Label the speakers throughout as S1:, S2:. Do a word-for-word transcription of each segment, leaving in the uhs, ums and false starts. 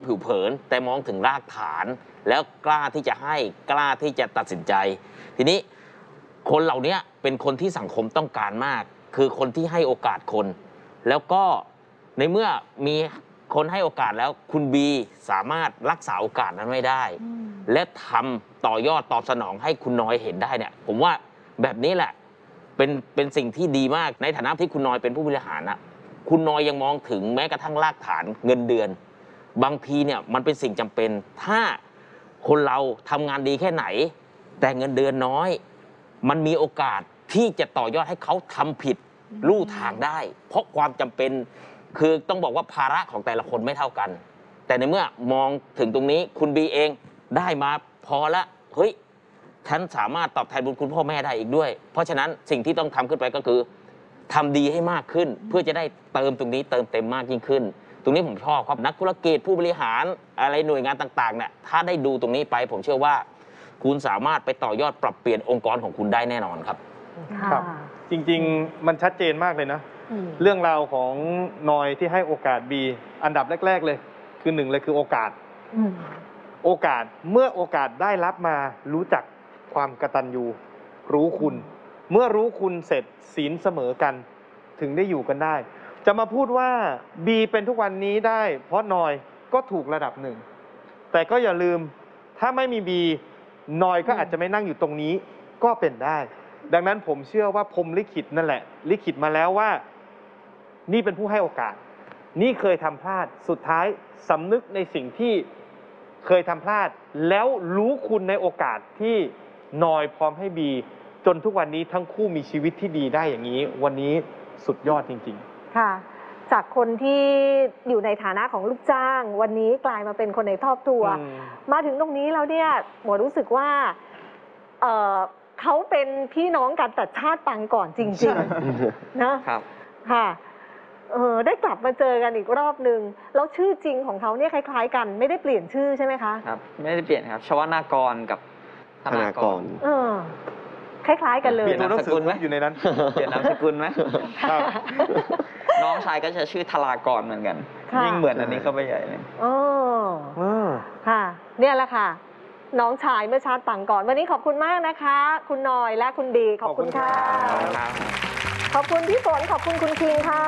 S1: ผิวเผินแต่มองถึงรากฐานแล้วกล้าที่จะให้กล้าที่จะตัดสินใจทีนี้คนเหล่านี้เป็นคนที่สังคมต้องการมากคือคนที่ให้โอกาสคนแล้วก็ในเมื่อมีคนให้โอกาสแล้วคุณบีสามารถรักษาโอกาสนั้นไว้ได้และทำต่อยอดตอบสนองให้คุณน้อยเห็นได้เนี่ยผมว่าแบบนี้แหละเป็นเป็นสิ่งที่ดีมากในฐานะที่คุณน้อยเป็นผู้บริหารนะคุณน้อยยังมองถึงแม้กระทั่งรากฐานเงินเดือนบางทีเนี่ยมันเป็นสิ่งจำเป็นถ้าคนเราทำงานดีแค่ไหนแต่เงินเดือนน้อยมันมีโอกาสที่จะต่อยอดให้เขาทำผิดลู่ทางได้เพราะความจำเป็นคือต้องบอกว่าภาระของแต่ละคนไม่เท่ากันแต่ในเมื่อมองถึงตรงนี้คุณบีเองได้มาพอละเฮ้ยฉันสามารถตอบแทนบุญคุณพ่อแม่ได้อีกด้วยเพราะฉะนั้นสิ่งที่ต้องทำขึ้นไปก็คือทำดีให้มากขึ้นเพื่อจะได้เติมตรงนี้เติมเต็มมากยิ่งขึ้นตรงนี้ผมชอบครับนักธุรกิจผู้บริหารอะไรหน่วยงานต่างๆเนี่ยถ้าได้ดูตรงนี้ไปผมเชื่อว่าคุณสามารถไปต่อยอดปรับเปลี่ยนองค์กรของคุณได้แน่นอนครับ
S2: ครับจริงๆมันชัดเจนมากเลยนะเรื่องราวของนอยที่ให้โอกาสบีอันดับแรกๆเลยคือหนึ่งเลยคือโอกาสโอกาสเมื่อโอกาสได้รับมารู้จักความกตัญญูรู้คุณเมื่อรู้คุณเสร็จศีลเสมอกันถึงได้อยู่กันได้จะมาพูดว่าบีเป็นทุกวันนี้ได้เพราะนอยก็ถูกระดับหนึ่งแต่ก็อย่าลืมถ้าไม่มีบีนอยก็อาจจะไม่นั่งอยู่ตรงนี้ก็เป็นได้ดังนั้นผมเชื่อว่าพรหมลิขิตนั่นแหละลิขิตมาแล้วว่านี่เป็นผู้ให้โอกาสนี่เคยทำพลาดสุดท้ายสำนึกในสิ่งที่เคยทำพลาดแล้วรู้คุณในโอกาสที่นอยพร้อมให้บีจนทุกวันนี้ทั้งคู่มีชีวิตที่ดีได้อย่างนี้วันนี้สุดยอดจริงๆ
S3: ค่ะจากคนที่อยู่ในฐานะของลูกจ้างวันนี้กลายมาเป็นคนในครอบครัวมาถึงตรงนี้แล้วเนี่ยหมอรู้สึกว่าเอ่อเขาเป็นพี่น้องกันแต่ชาติปางก่อนจริงๆนะครับค่ะเออได้กลับมาเจอกันอีกรอบหนึ่งแล้วชื่อจริงของเขาเนี่ยคล้ายๆกันไม่ได้เปลี่ยนชื่อใช่ไหมคะ
S4: ครับไม่ได้เปลี่ยนครับชวนากรกับธนากร
S3: เออคล้ายๆกันเลย
S2: เปลี่ยนนามสกุลไหมอยู่ในนั้น
S4: เปลี่ยนนามสกุลไหมน้องชายก็จะชื่อธารากรเหมือนกันยิ่งเหมือนอันนี้เข้าไปใหญ่เลย
S3: อ๋อค่ะเนี่ยแหละค่ะน้องชายเมื่อชาติปังก่อนวันนี้ขอบคุณมากนะคะคุณนอยและคุณบีขอบคุณค่ะขอบคุณพี่ฝนขอบคุณคุณคิงค่ะ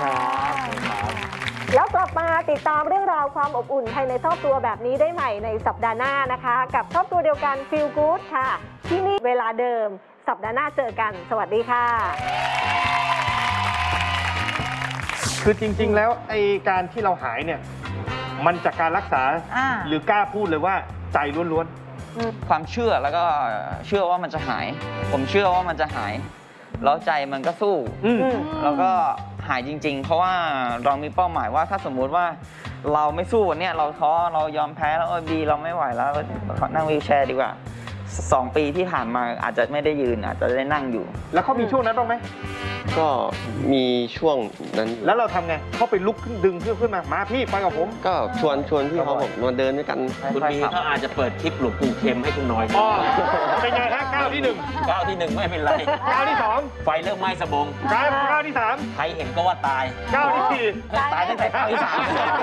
S3: แล้วกลับมาติดตามเรื่องราวความอบอุ่นภายในครอบครัวแบบนี้ได้ใหม่ในสัปดาห์หน้านะคะกับครอบครัวเดียวกัน Feel Good ค่ะที่นี่เวลาเดิมสัปดาห์หน้าเจอกันสวัสดีค่ะ
S2: คือจริงๆแล้วไอ้การที่เราหายเนี่ยมันจากการรักษาหรือกล้าพูดเลยว่าใจล้วน
S4: ๆความเชื่อแล้วก็เชื่อว่ามันจะหายผมเชื่อว่ามันจะหายแล้วใจมันก็สู้แล้วก็หายจริงๆเพราะว่าเรามีเป้าหมายว่าถ้าสมมุติว่าเราไม่สู้วันนี้เราท้อเรายอมแพ้แล้วเออบีเราไม่ไหวแล้วนั่งวีลแชร์ดีกว่าสองปีที่ผ่านมาอาจจะไม่ได้ยืนอาจจะได้นั่งอยู่
S2: แล้วเขามีช่วงนั้นบ้างไหม
S5: ก็มีช่วงนั้น
S2: แล้วเราทำไงเขาไปลุกขึ้นดึงเพื่อนขึ้นมามาพี่ไปกับผม
S5: ก็ชวนชวนพี่เขาบอกมาเดินด้วยกัน
S1: คุณบีก็อาจจะเปิดคลิปหลวงปู่เข็มให้คุณน้อย
S2: อ๋อเป็นไงฮะก้าวที่หนึ่ง
S1: ก้าวที่หนึ่งไม่เป็นไร
S2: ก้าวที่สอง
S1: ไฟเริ่มไหม้สบง
S2: ก้าวก้าวที่สาม
S1: ใครเห็นก็ว่าตาย
S2: ก้าวที่สี่
S1: ตายตั้งแต่ก้าวที่สาม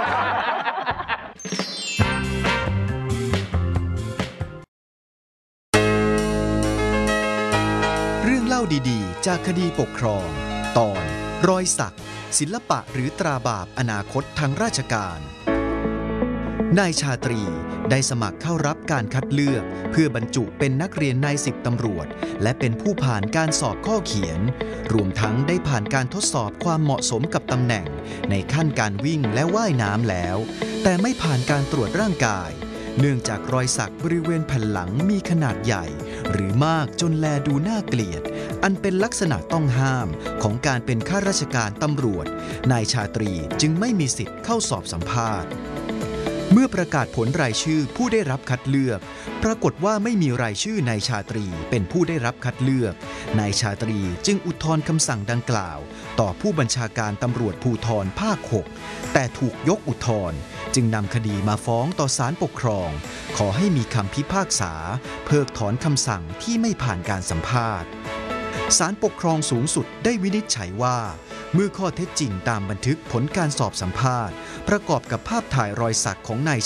S6: เรื่องเล่าดีๆจากคดีปกครองตอนรอยสักศิลปะหรือตราบาปอนาคตทางราชการนายชาตรีได้สมัครเข้ารับการคัดเลือกเพื่อบรรจุเป็นนักเรียนนายสิบตำรวจและเป็นผู้ผ่านการสอบข้อเขียนรวมทั้งได้ผ่านการทดสอบความเหมาะสมกับตำแหน่งในขั้นการวิ่งและว่ายน้ำแล้วแต่ไม่ผ่านการตรวจร่างกายเนื่องจากรอยสักบริเวณแผ่นหลังมีขนาดใหญ่หรือมากจนแลดูน่าเกลียดอันเป็นลักษณะต้องห้ามของการเป็นข้าราชการตำรวจนายชาตรีจึงไม่มีสิทธิ์เข้าสอบสัมภาษณ์เมื่อประกาศผลรายชื่อผู้ได้รับคัดเลือกปรากฏว่าไม่มีรายชื่อนายชาตรีเป็นผู้ได้รับคัดเลือกนายชาตรีจึงอุทธรณ์คำสั่งดังกล่าวต่อผู้บัญชาการตำรวจภูธรภาคหกแต่ถูกยกอุทธรณ์จึงนำคดีมาฟ้องต่อศาลปกครองขอให้มีคำพิพากษาเพิกถอนคำสั่งที่ไม่ผ่านการสัมภาษณ์ศาลปกครองสูงสุดได้วินิจฉัยว่าเมื่อข้อเท็จจริงตามบันทึกผลการสอบสัมภาษณ์ประกอบกับภาพถ่ายรอยสักของนาย